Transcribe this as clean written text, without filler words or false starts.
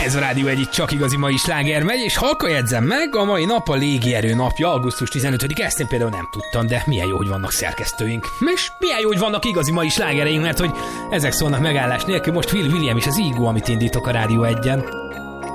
Ez a Rádió Egy, csak igazi mai sláger megy, és halka jegyzem meg, a mai nap a légierő napja, augusztus 15-dik, ezt én például nem tudtam, de milyen jó, hogy vannak szerkesztőink. És milyen jó, hogy vannak igazi mai slágereink, mert hogy ezek szólnak megállás nélkül, most Will William és az Ego, amit indítok a Rádió Egyen.